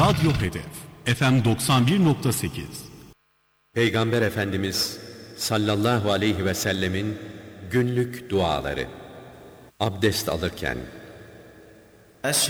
Radyo Hedef FM 91.8. Peygamber Efendimiz sallallahu aleyhi ve sellemin günlük duaları. Abdest alırken. أشهد